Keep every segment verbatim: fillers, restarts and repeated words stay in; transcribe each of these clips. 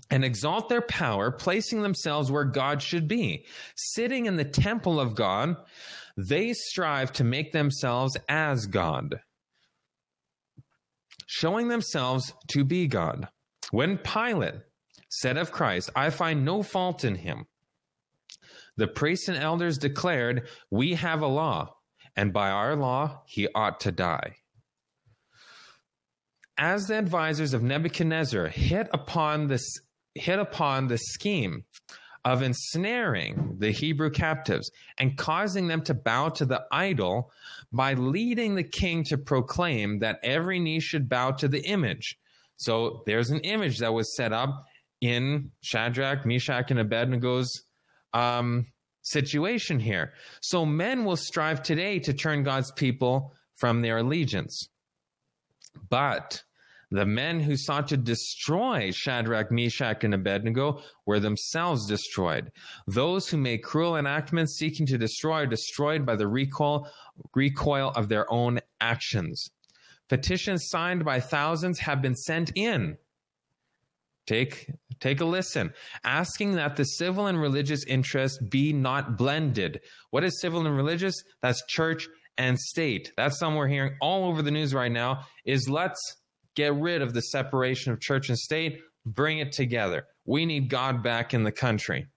and exalt their power, placing themselves where God should be. Sitting in the temple of God, they strive to make themselves as God, showing themselves to be God. When Pilate said of Christ, I find no fault in him, the priests and elders declared, we have a law, and by our law he ought to die. As the advisors of Nebuchadnezzar hit upon this hit upon the scheme of ensnaring the Hebrew captives and causing them to bow to the idol by leading the king to proclaim that every knee should bow to the image. So there's an image that was set up in Shadrach, Meshach, and Abednego's um, situation here. So men will strive today to turn God's people from their allegiance. But the men who sought to destroy Shadrach, Meshach, and Abednego were themselves destroyed. Those who made cruel enactments seeking to destroy are destroyed by the recoil, recoil of their own actions. Petitions signed by thousands have been sent in. Take, take a listen. Asking that the civil and religious interests be not blended. What is civil and religious? That's church and state. That's something we're hearing all over the news right now, is let's get rid of the separation of church and state, bring it together. We need God back in the country.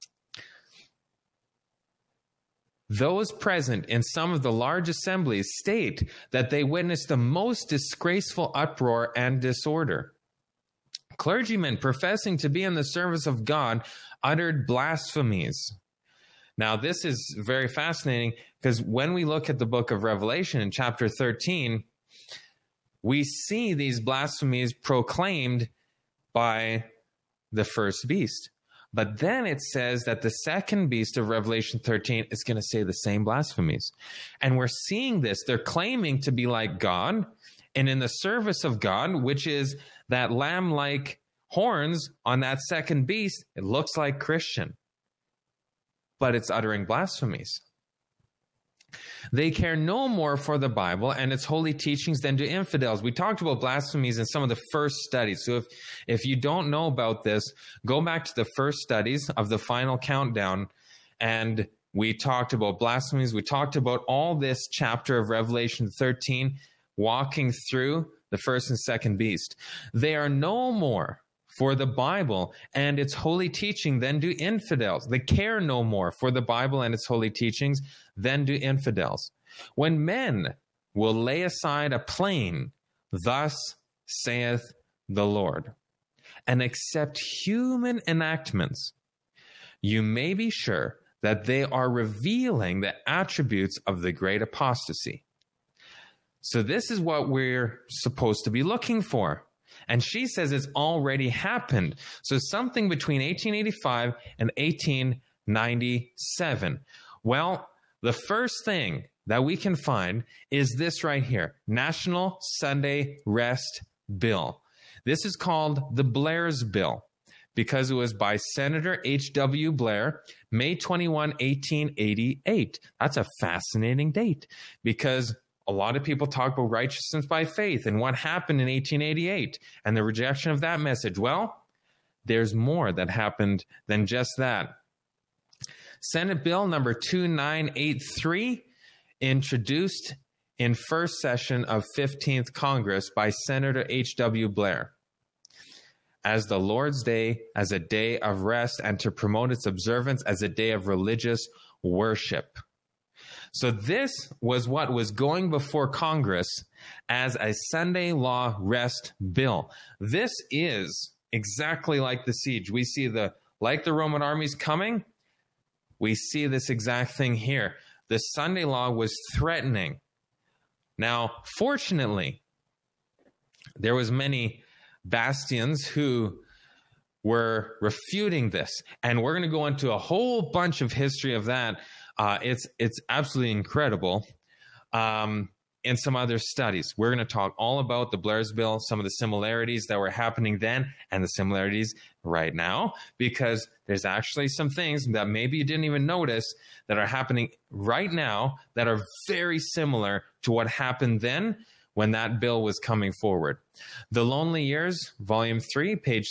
Those present in some of the large assemblies state that they witnessed the most disgraceful uproar and disorder. Clergymen professing to be in the service of God uttered blasphemies. Now, this is very fascinating because when we look at the book of Revelation in chapter thirteen, we see these blasphemies proclaimed by the first beast. But then it says that the second beast of Revelation thirteen is going to say the same blasphemies. And we're seeing this. They're claiming to be like God and in the service of God, which is that lamb-like horns on that second beast. It looks like Christian, but it's uttering blasphemies. They care no more for the Bible and its holy teachings than do infidels. We talked about blasphemies in some of the first studies. So if, if you don't know about this, go back to the first studies of the final countdown. And we talked about blasphemies. We talked about all this chapter of Revelation thirteen, walking through the first and second beast. They are no more for the Bible and its holy teaching than do infidels. They care no more for the Bible and its holy teachings than do infidels. When men will lay aside a plain, thus saith the Lord, and accept human enactments, you may be sure that they are revealing the attributes of the great apostasy. So this is what we're supposed to be looking for. And she says it's already happened. So something between eighteen eighty-five and eighteen ninety-seven. Well, the first thing that we can find is this right here, National Sunday Rest Bill. This is called the Blair's Bill because it was by Senator H W Blair, May twenty-first, eighteen eighty-eight. That's a fascinating date because a lot of people talk about righteousness by faith and what happened in eighteen eighty-eight and the rejection of that message. Well, there's more that happened than just that. Senate Bill number two nine eight three, introduced in first session of fifteenth Congress by Senator H W Blair, as the Lord's Day as a day of rest and to promote its observance as a day of religious worship. So this was what was going before Congress as a Sunday law rest bill. This is exactly like the siege. We see the, like the Roman armies coming, we see this exact thing here. The Sunday law was threatening. Now, fortunately, there was many bastions who were refuting this. And we're going to go into a whole bunch of history of that. Uh, it's it's absolutely incredible. Um, in some other studies, we're going to talk all about the Blair's Bill, some of the similarities that were happening then and the similarities right now, because there's actually some things that maybe you didn't even notice that are happening right now that are very similar to what happened then when that bill was coming forward. The Lonely Years, Volume three, page